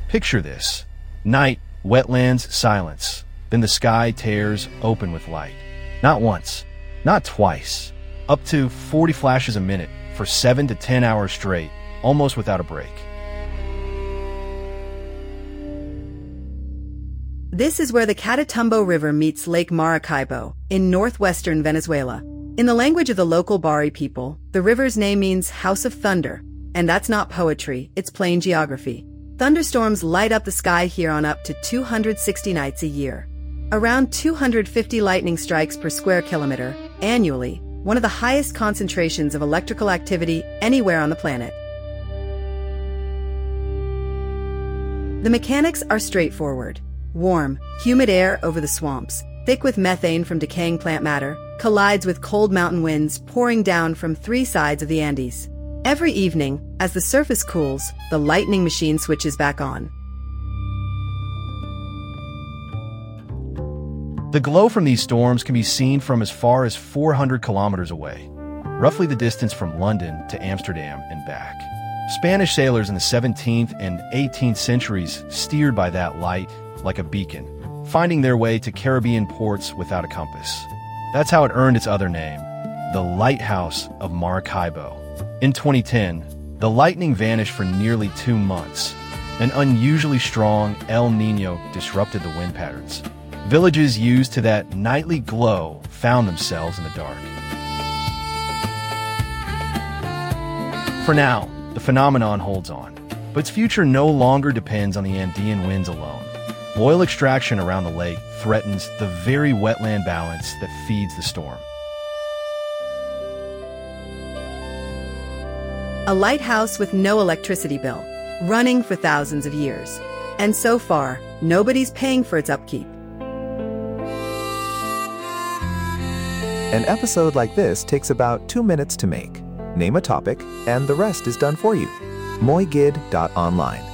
Picture this. Night, wetlands, silence. Then the sky tears open with light. Not once, not twice. Up to 40 flashes a minute for 7 to 10 hours straight, almost without a break. This is where the Catatumbo River meets Lake Maracaibo in northwestern Venezuela. In the language of the local Bari people, the river's name means House of Thunder, and that's not poetry, it's plain geography. Thunderstorms light up the sky here on up to 260 nights a year. Around 250 lightning strikes per square kilometer annually, one of the highest concentrations of electrical activity anywhere on the planet. The mechanics are straightforward. Warm, humid air over the swamps, thick with methane from decaying plant matter, collides with cold mountain winds pouring down from 3 sides of the Andes. Every evening, as the surface cools, the lightning machine switches back on. The glow from these storms can be seen from as far as 400 kilometers away, roughly the distance from London to Amsterdam and back. Spanish sailors in the 17th and 18th centuries steered by that light like a beacon, finding their way to Caribbean ports without a compass. That's how it earned its other name, the Lighthouse of Maracaibo. In 2010, the lightning vanished for nearly 2 months. An unusually strong El Niño disrupted the wind patterns. Villages used to that nightly glow found themselves in the dark. For now, the phenomenon holds on, but its future no longer depends on the Andean winds alone. Oil extraction around the lake threatens the very wetland balance that feeds the storm. A lighthouse with no electricity bill, running for thousands of years. And so far, nobody's paying for its upkeep. An episode like this takes about 2 minutes to make. Name a topic, and the rest is done for you. moigid.online